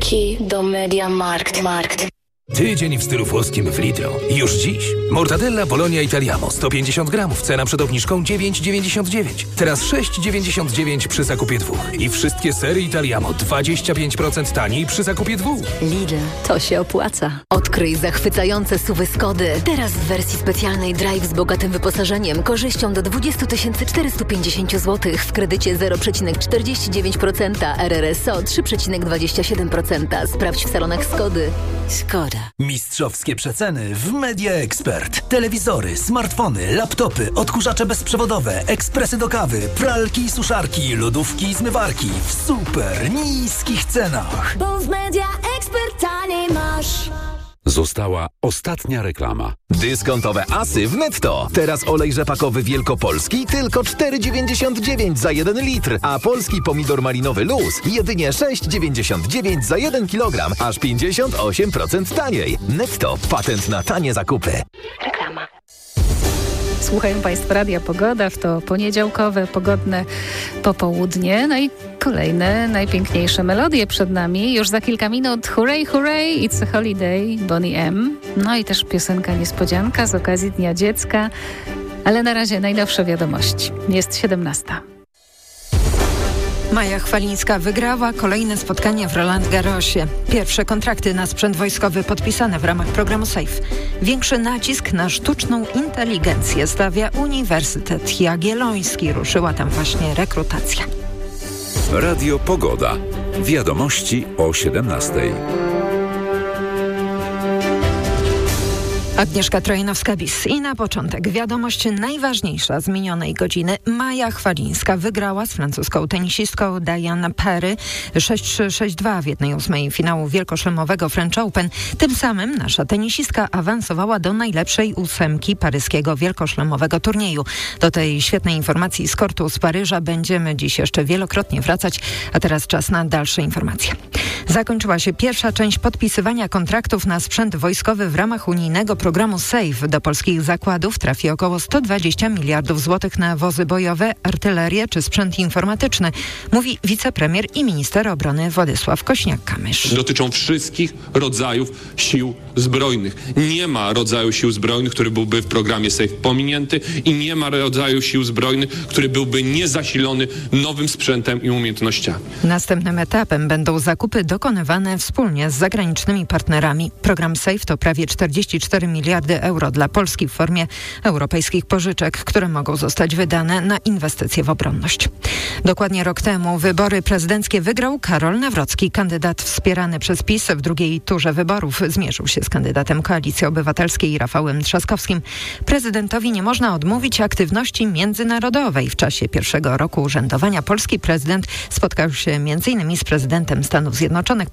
Key do MediaMarkt. Tydzień w stylu włoskim w Lidlu. Już dziś. Mortadella Polonia Italiano 150 gramów. Cena przed obniżką 9,99. Teraz 6,99 przy zakupie 2. I wszystkie sery Italiano 25% taniej przy zakupie 2. Lidl, to się opłaca. Odkryj zachwycające SUV-y Skody. Teraz w wersji specjalnej Drive z bogatym wyposażeniem. Korzyścią do 20 450 zł w kredycie 0,49%. RRSO 3,27%. Sprawdź w salonach Skody. Skoda. Mistrzowskie przeceny w Media Expert. Telewizory, smartfony, laptopy, odkurzacze bezprzewodowe, ekspresy do kawy, pralki i suszarki, lodówki i zmywarki w super niskich cenach. Bo w Media Expert taniej masz. Została ostatnia reklama. Dyskontowe asy w Netto. Teraz olej rzepakowy wielkopolski tylko 4,99 za 1 litr, a polski pomidor malinowy Luz jedynie 6,99 za 1 kilogram, aż 58% taniej. Netto. Patent na tanie zakupy. Reklama. Słuchają Państwo Radia Pogoda w to poniedziałkowe, pogodne popołudnie. No i kolejne, najpiękniejsze melodie przed nami. Już za kilka minut Hooray, hooray, It's a Holiday, Bonnie M. No i też piosenka niespodzianka z okazji Dnia Dziecka. Ale na razie najnowsze wiadomości. Jest 17. Maja Chwalińska wygrała kolejne spotkanie w Roland Garrosie. Pierwsze kontrakty na sprzęt wojskowy podpisane w ramach programu SAFE. Większy nacisk na sztuczną inteligencję stawia Uniwersytet Jagielloński. Ruszyła tam właśnie rekrutacja. Radio Pogoda. Wiadomości o 17. Agnieszka Trojanowska-Bis. I na początek wiadomość najważniejsza z minionej godziny. Maja Chwalińska wygrała z francuską tenisistką Diane Perry 6-3, 6-2 w 1/8 finału wielkoszlemowego French Open. Tym samym nasza tenisistka awansowała do najlepszej 8 paryskiego wielkoszlemowego turnieju. Do tej świetnej informacji z kortu z Paryża będziemy dziś jeszcze wielokrotnie wracać, a teraz czas na dalsze informacje. Zakończyła się pierwsza część podpisywania kontraktów na sprzęt wojskowy w ramach unijnego programu SAFE. Do polskich zakładów trafi około 120 miliardów złotych na wozy bojowe, artylerię czy sprzęt informatyczny, mówi wicepremier i minister obrony Władysław Kośniak-Kamysz. Dotyczą wszystkich rodzajów sił zbrojnych. Nie ma rodzaju sił zbrojnych, który byłby w programie SAFE pominięty i nie ma rodzaju sił zbrojnych, który byłby niezasilony nowym sprzętem i umiejętnościami. Następnym etapem będą zakupy dokonywane wspólnie z zagranicznymi partnerami. Program SAFE to prawie 44 miliardy euro dla Polski w formie europejskich pożyczek, które mogą zostać wydane na inwestycje w obronność. Dokładnie rok temu wybory prezydenckie wygrał Karol Nawrocki. Kandydat wspierany przez PiS w drugiej turze wyborów zmierzył się z kandydatem Koalicji Obywatelskiej Rafałem Trzaskowskim. Prezydentowi nie można odmówić aktywności międzynarodowej. W czasie pierwszego roku urzędowania polski prezydent spotkał się m.in. z prezydentem Stanów Zjednoczonych